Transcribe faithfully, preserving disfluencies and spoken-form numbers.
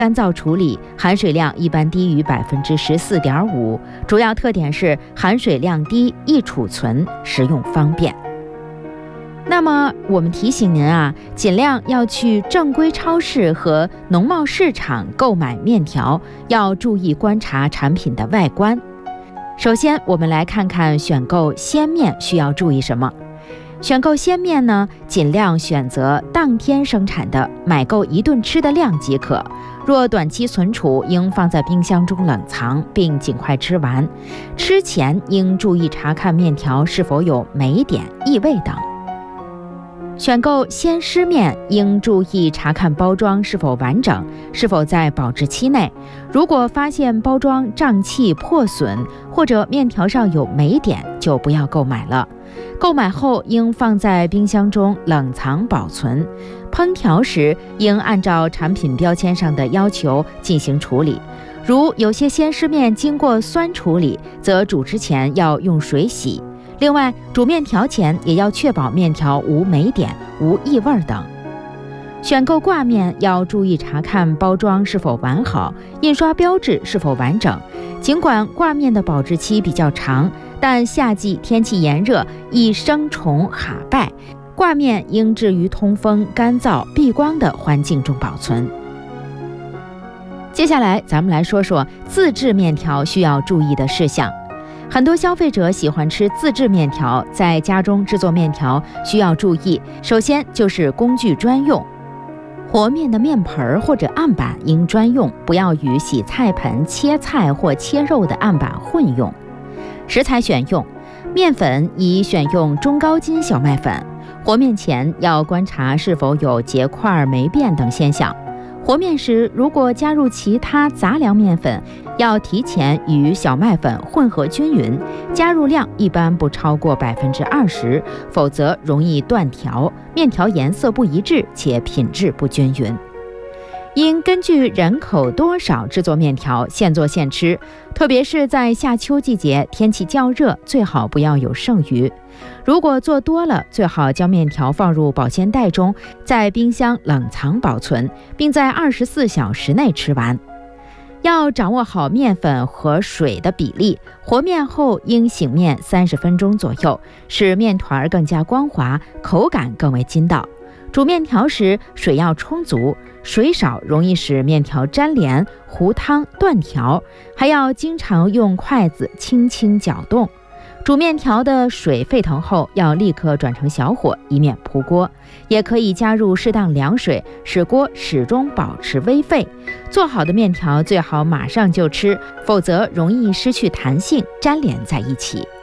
干燥处理，含水量一般低于百分之十四点五，主要特点是含水量低、易储存、食用方便。那么我们提醒您啊，尽量要去正规超市和农贸市场购买面条，要注意观察产品的外观。首先，我们来看看选购鲜面需要注意什么。选购鲜面呢，尽量选择当天生产的，买够一顿吃的量即可。若短期存储，应放在冰箱中冷藏，并尽快吃完。吃前应注意查看面条是否有霉点、异味等。选购鲜湿面，应注意查看包装是否完整，是否在保质期内。如果发现包装胀气、破损，或者面条上有霉点，就不要购买了。购买后应放在冰箱中冷藏保存。烹调时应按照产品标签上的要求进行处理。如有些鲜湿面经过酸处理，则煮之前要用水洗。另外，煮面条前也要确保面条无霉点、无异味等。选购挂面要注意查看包装是否完好，印刷标志是否完整。尽管挂面的保质期比较长，但夏季天气炎热，易生虫哈败，挂面应置于通风、干燥、避光的环境中保存。接下来，咱们来说说自制面条需要注意的事项。很多消费者喜欢吃自制面条，在家中制作面条需要注意，首先就是工具专用。和面的面盆或者案板应专用，不要与洗菜盆、切菜或切肉的案板混用。食材选用，面粉宜选用中高筋小麦粉。和面前要观察是否有结块、霉变等现象。和面时，如果加入其他杂粮面粉，要提前与小麦粉混合均匀，加入量一般不超过百分之二十，否则容易断条，面条颜色不一致且品质不均匀。应根据人口多少制作面条，现做现吃，特别是在夏秋季节，天气较热，最好不要有剩余。如果做多了，最好将面条放入保鲜袋中，在冰箱冷藏保存，并在二十四小时内吃完。要掌握好面粉和水的比例，和面后应醒面三十分钟左右，使面团更加光滑，口感更为筋道。煮面条时水要充足，水少容易使面条粘连、糊汤、断条，还要经常用筷子轻轻搅动。煮面条的水沸腾后，要立刻转成小火，以免扑锅。也可以加入适当凉水，使锅始终保持微沸。做好的面条最好马上就吃，否则容易失去弹性，粘连在一起。